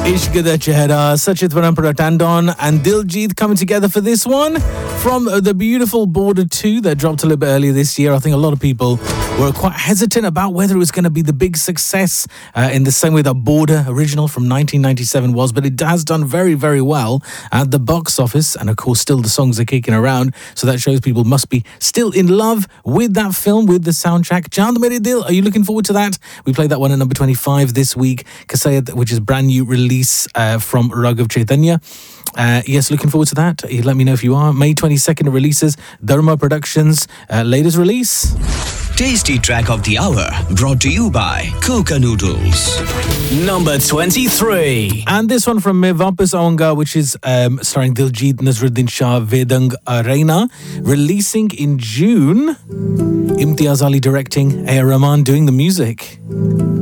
Ishq Da Chehra, Sachit Vanampura Tandon and Diljit coming together for this one from the beautiful Border 2 that dropped a little bit earlier this year. I think a lot of people were quite hesitant about whether it was going to be the big success in the same way that Border original from 1997 was, but it has done very, very well at the box office, and of course still the songs are kicking around, so that shows people must be still in love with that film, with the soundtrack. Chand Mere Dil, are you looking forward to that? We played that one at number 25 this week, Kasayat, which is brand new release from Raghav Chaitanya. Yes, looking forward to that. Let me know if you are. May 22nd releases, Dharma Productions, latest release. Tasty track of the hour brought to you by Coca Noodles. Number 23. And this one from Main Vapas Aunga, which is starring Diljit, Nazruddin Shah, Vedang Raina, releasing in June. Imtiaz Ali directing, A.R. Rahman doing the music.